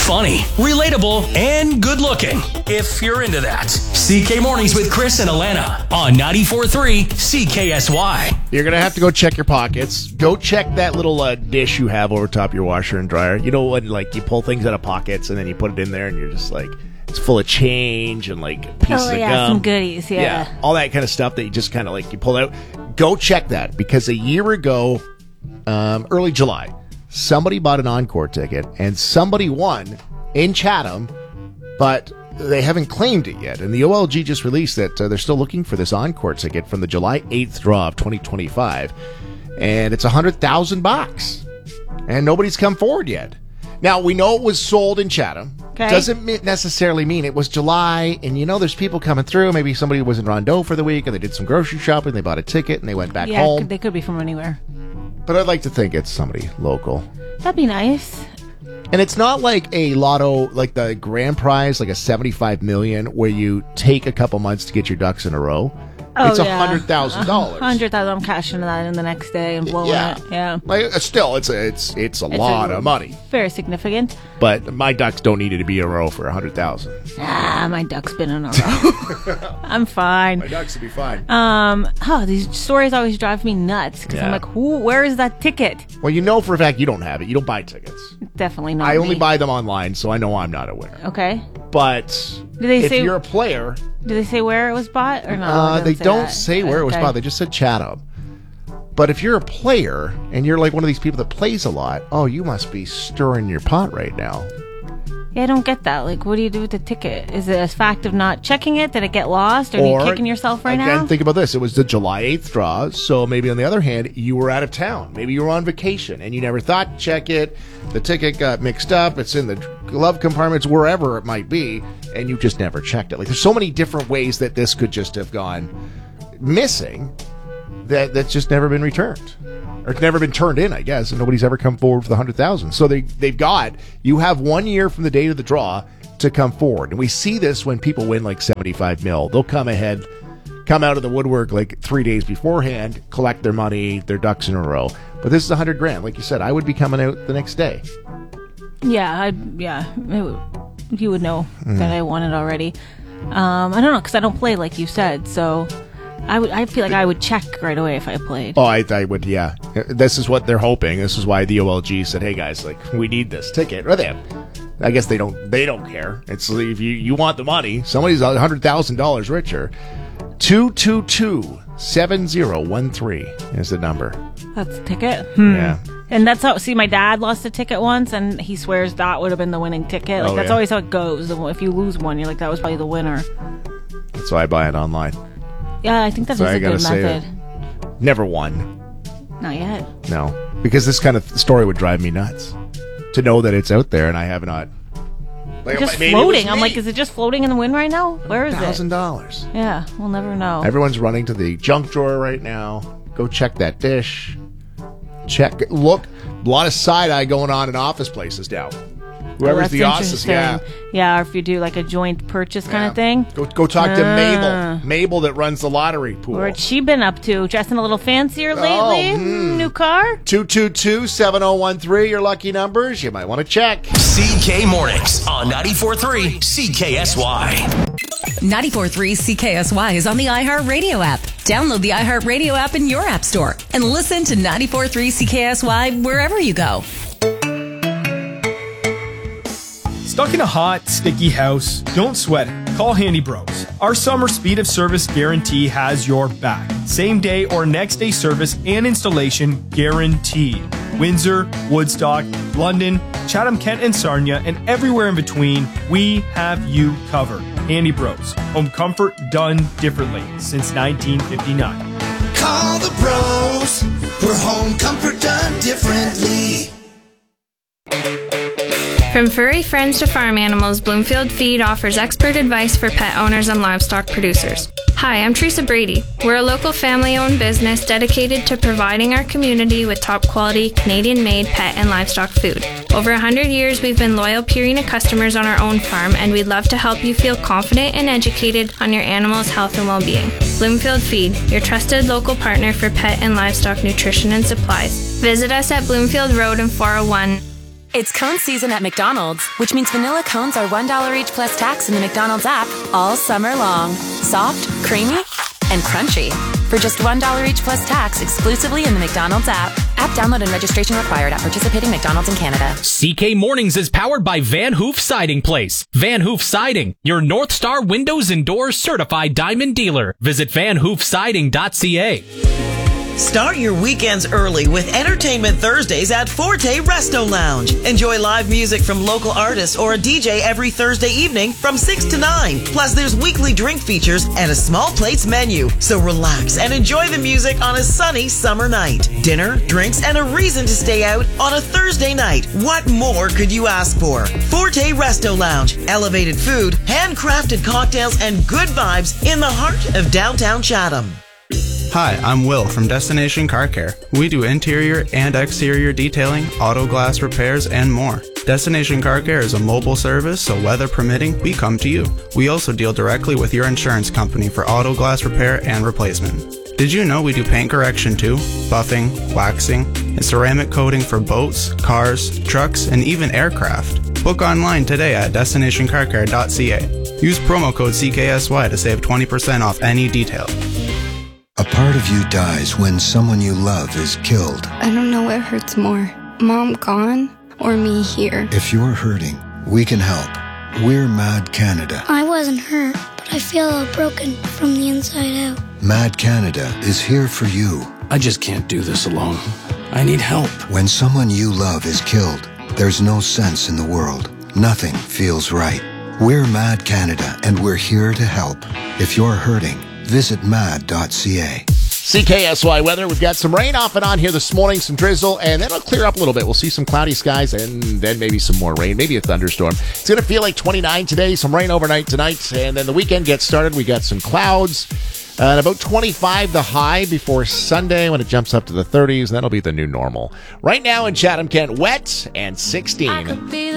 funny, relatable, and good looking. If you're into that. CK Mornings with Chris and Alana on 94.3 CKSY. You're going to have to go check your pockets. Go check that little dish you have over top your washer and dryer. You know when like you pull things out of pockets and then you put it in there and you're just like, it's full of change and like pieces of gum. Some goodies, yeah. All that kind of stuff that you just kind of like you pull out. Go check that because a year ago, early July, somebody bought an Encore ticket and somebody won in Chatham, but they haven't claimed it yet. And the OLG just released that they're still looking for this Encore ticket from the July 8th draw of 2025. And it's $100,000. And nobody's come forward yet. Now, we know it was sold in Chatham. Okay. Doesn't necessarily mean it was July. And, you know, there's people coming through. Maybe somebody was in Rondeau for the week and they did some grocery shopping. They bought a ticket and they went back home. They could be from anywhere. But I'd like to think it's somebody local. That'd be nice. And it's not like a lotto, like the grand prize, like a $75 million, where you take a couple months to get your ducks in a row. It's $100,000. $100,000. I'm cashing that in the next day and blowing it. Yeah. Like, still, it's a lot of money. Very significant. But my ducks don't need it to be in a row for $100,000. My duck's been in a row. I'm fine. My ducks will be fine. These stories always drive me nuts because I'm like, where is that ticket? Well, you know for a fact you don't have it. You don't buy tickets. Definitely not. I only buy them online, so I know I'm not a winner. Okay. But if you're a player... Do they say where it was bought or no? They don't say where it was bought. They just said Chatham. But if you're a player and you're like one of these people that plays a lot, you must be stirring your pot right now. Yeah, I don't get that. Like, what do you do with the ticket? Is it a fact of not checking it? Did it get lost? Or are you kicking yourself right now? Again, think about this. It was the July 8th draw, so maybe on the other hand, you were out of town. Maybe you were on vacation, and you never thought to check it. The ticket got mixed up. It's in the glove compartments, wherever it might be, and you just never checked it. Like, there's so many different ways that this could just have gone missing that's just never been returned. Or it's never been turned in, I guess, and nobody's ever come forward for the $100,000. So you have 1 year from the date of the draw to come forward. And we see this when people win like $75 million. They'll come out of the woodwork like 3 days beforehand, collect their money, their ducks in a row. But this is $100,000. Like you said, I would be coming out the next day. Yeah, you would know that I won it already. I don't know, because I don't play like you said, so... I feel like I would check right away if I played. Oh, I would, yeah. This is what they're hoping. This is why the OLG said, "Hey guys, like we need this ticket." Or I guess they don't care. It's if you want the money, somebody's $100,000 richer. 222-7013 is the number. That's the ticket. Yeah. And that's how. See, my dad lost a ticket once, and he swears that would have been the winning ticket. Like that's always how it goes. If you lose one, you're like, that was probably the winner. That's why I buy it online. Yeah, I think that is a good method. Never won. Not yet. No, because this kind of story would drive me nuts. To know that it's out there and I have not. Like, just floating. I'm like, is it just floating in the wind right now? Where is it? $1,000. Yeah, we'll never know. Everyone's running to the junk drawer right now. Go check that dish. Look, a lot of side eye going on in office places now. Whoever's the office, yeah, or if you do like a joint purchase kind of thing. Go talk to Mabel that runs the lottery pool. What's she been up to? Dressing a little fancier lately? New car? 222-7013, your lucky numbers. You might want to check. CK Mornings on 94.3 CKSY. 94.3 CKSY is on the iHeartRadio app. Download the iHeartRadio app in your app store and listen to 94.3 CKSY wherever you go. Stuck in a hot, sticky house? Don't sweat it. Call Handy Bros. Our summer speed of service guarantee has your back. Same day or next day service and installation guaranteed. Windsor, Woodstock, London, Chatham, Kent, and Sarnia, and everywhere in between, we have you covered. Handy Bros. Home comfort done differently since 1959. Call the bros for home comfort done differently. From furry friends to farm animals, Bloomfield Feed offers expert advice for pet owners and livestock producers. Hi, I'm Teresa Brady. We're a local family-owned business dedicated to providing our community with top-quality, Canadian-made pet and livestock food. Over 100 years, we've been loyal Purina customers on our own farm, and we'd love to help you feel confident and educated on your animal's health and well-being. Bloomfield Feed, your trusted local partner for pet and livestock nutrition and supplies. Visit us at Bloomfield Road and 401 It's cone season at McDonald's, which means vanilla cones are $1 each plus tax in the McDonald's app all summer long. Soft, creamy, and crunchy. For just $1 each plus tax exclusively in the McDonald's app. App download and registration required at participating McDonald's in Canada. CK Mornings is powered by Van Hoof Siding Place. Van Hoof Siding, your North Star Windows and Doors certified diamond dealer. Visit vanhoofsiding.ca. Start your weekends early with Entertainment Thursdays at Forte Resto Lounge. Enjoy live music from local artists or a DJ every Thursday evening from 6 to 9. Plus, there's weekly drink features and a small plates menu. So relax and enjoy the music on a sunny summer night. Dinner, drinks, and a reason to stay out on a Thursday night. What more could you ask for? Forte Resto Lounge. Elevated food, handcrafted cocktails, and good vibes in the heart of downtown Chatham. Hi, I'm Will from Destination Car Care. We do interior and exterior detailing, auto glass repairs, and more. Destination Car Care is a mobile service, so weather permitting, we come to you. We also deal directly with your insurance company for auto glass repair and replacement. Did you know we do paint correction too? Buffing, waxing, and ceramic coating for boats, cars, trucks, and even aircraft. Book online today at destinationcarcare.ca. Use promo code CKSY to save 20% off any detail. A part of you dies when someone you love is killed. I don't know what hurts more, Mom gone or me here. If you're hurting, we can help. We're Mad Canada. I wasn't hurt, but I feel all broken from the inside out. Mad Canada is here for you. I just can't do this alone. I need help. When someone you love is killed, there's no sense in the world. Nothing feels right. We're Mad Canada, and we're here to help. If you're hurting, visit mad.ca. CKSY weather. We've got some rain off and on here this morning, some drizzle, and then it'll clear up a little bit. We'll see some cloudy skies and then maybe some more rain, maybe a thunderstorm. It's going to feel like 29 today, some rain overnight tonight, and then the weekend gets started. We got some clouds and about 25 the high before Sunday when it jumps up to the 30s, and that'll be the new normal. Right now in Chatham-Kent, wet and 16.